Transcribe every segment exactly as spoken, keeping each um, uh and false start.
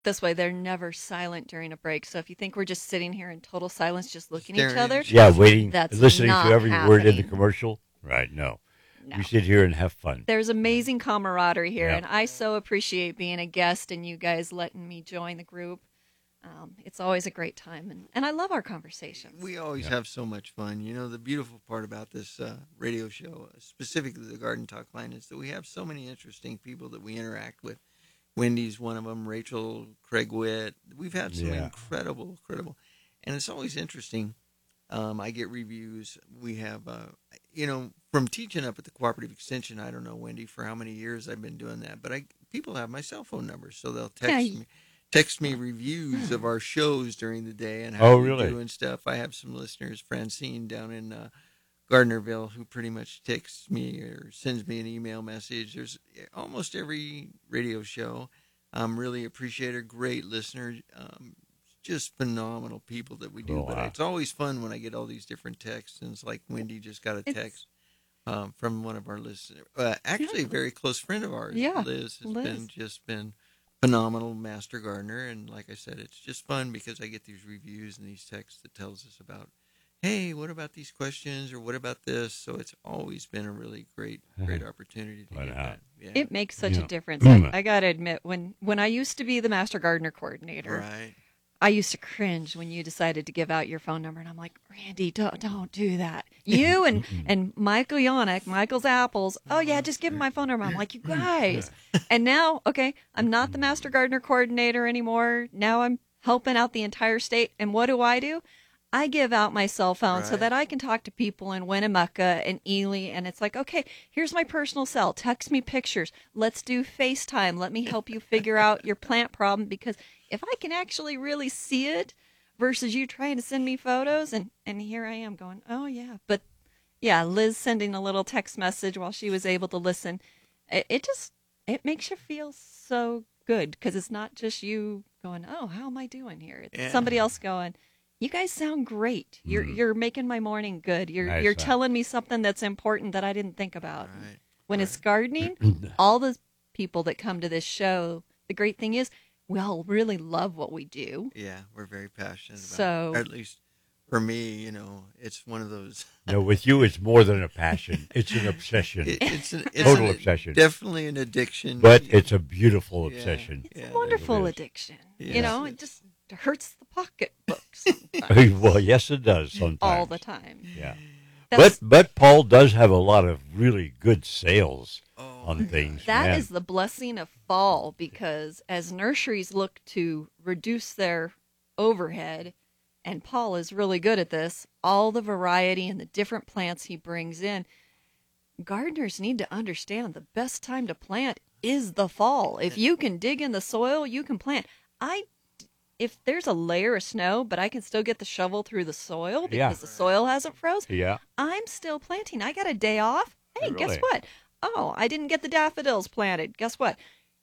this way. They're never silent during a break. So if you think we're just sitting here in total silence, just looking at each Staring at other, each Yeah, other. waiting, that's listening not to every word in the happening. commercial. Right, no. No. We sit here and have fun. There's amazing camaraderie here, Yeah. and I so appreciate being a guest and you guys letting me join the group. Um, it's always a great time, and, and I love our conversations. We always Yeah. have so much fun. You know, the beautiful part about this uh, radio show, uh, specifically the Garden Talk line, is that we have so many interesting people that we interact with. Wendy's one of them, Rachel, Craig Witt. We've had some Yeah. incredible, incredible. And it's always interesting. Um, I get reviews. We have, uh, you know, from teaching up at the Cooperative Extension, I don't know, Wendy, for how many years I've been doing that. But I people have my cell phone number, so they'll text Yeah. me. Text me reviews of our shows during the day and how Oh, we really? do and stuff. I have some listeners, Francine down in uh, Gardnerville, who pretty much texts me or sends me an email message. There's almost every radio show. Um, really appreciate her. Great listener. Um, just phenomenal people that we do. Oh, but wow. it's always fun when I get all these different texts. And it's like Wendy just got a It's- text um, from one of our listeners. Uh, actually, Yeah. a very close friend of ours. Yeah, Liz has Liz. been just been phenomenal master gardener. And like I said, it's just fun because I get these reviews and these texts that tells us about, hey, what about these questions or what about this? So it's always been a really great, great opportunity to Right get on. that. Yeah. It makes such Yeah. a difference. Mm. I, I got to admit, when, when I used to be the Master Gardener Coordinator, Right. I used to cringe when you decided to give out your phone number, and I'm like, Randy, don't don't do that. You and and Michael Yannick, Michael's Apples. Oh yeah, just give him my phone number. I'm like, you guys. And now, okay, I'm not the Master Gardener Coordinator anymore. Now I'm helping out the entire state. And what do I do? I give out my cell phone so Right. that I can talk to people in Winnemucca and Ely. And it's like, okay, here's my personal cell. Text me pictures. Let's do FaceTime. Let me help you figure out your plant problem, because if I can actually really see it versus you trying to send me photos, and, and here I am going, oh, yeah. But, yeah, Liz sending a little text message while she was able to listen, it, it just, it makes you feel so good, because it's not just you going, oh, how am I doing here? It's Yeah. somebody else going, you guys sound great. You're Mhm. you're making my morning good. You're Nice, you're huh? telling me something that's important that I didn't think about. Right. When it's gardening, all the people that come to this show, the great thing is we all really love what we do. Yeah, we're very passionate about So- it. Or at least for me, you know, it's one of those. No, with you, it's more than a passion. It's an obsession. It, it's an, it's Total an- obsession. Definitely an addiction. But it's a beautiful Yeah. obsession. It's Yeah, a wonderful it is. addiction. Yes. You know, it just hurts the pocketbook sometimes, Well, yes, it does sometimes. all the time. Yeah. That's, But but Paul does have a lot of really good sales Oh, on things. That man. is the blessing of fall, because as nurseries look to reduce their overhead, and Paul is really good at this, all the variety and the different plants he brings in, gardeners need to understand the best time to plant is the fall. If you can dig in the soil, you can plant. I if there's a layer of snow, but I can still get the shovel through the soil because Yeah. the soil hasn't froze, Yeah. I'm still planting. I got a day off. Hey, Really? guess what? Oh, I didn't get the daffodils planted. Guess what?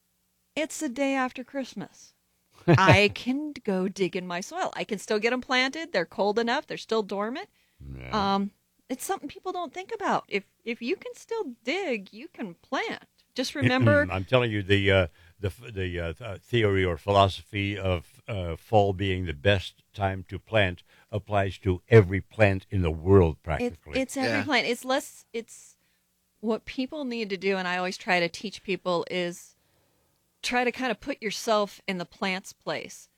It's the day after Christmas. I can go dig in my soil. I can still get them planted. They're cold enough. They're still dormant. Yeah. Um, it's something people don't think about. If if you can still dig, you can plant. Just remember, I'm telling you, the uh, the the uh, th- theory or philosophy of uh, fall being the best time to plant applies to every plant in the world, it, practically. it's every Yeah. plant. It's less. It's what people need to do, and I always try to teach people is try to kind of put yourself in the plant's place.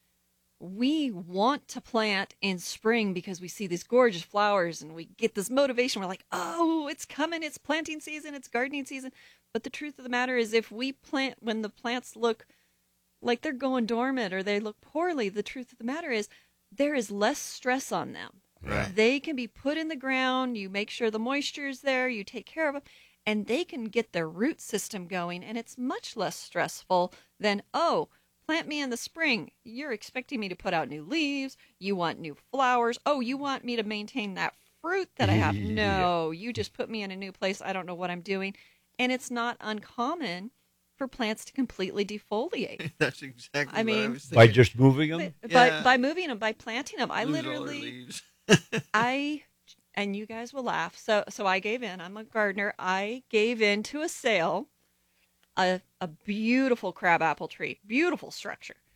We want to plant in spring because we see these gorgeous flowers and we get this motivation. We're like, oh, it's coming. It's planting season. It's gardening season. But the truth of the matter is, if we plant when the plants look like they're going dormant or they look poorly, the truth of the matter is there is less stress on them. Right. They can be put in the ground. You make sure the moisture is there. You take care of them. And they can get their root system going. And it's much less stressful than, oh, plant me in the spring. You're expecting me to put out new leaves. You want new flowers. Oh, you want me to maintain that fruit that I have. Yeah. No, you just put me in a new place. I don't know what I'm doing. And it's not uncommon for plants to completely defoliate. That's exactly I what mean- I was By thinking. just moving them? By, Yeah. by moving them, by planting them. I Lose all their literally... leaves. I and you guys will laugh. So so I gave in. I'm a gardener. I gave in to a sale, a a beautiful crabapple tree, beautiful structure.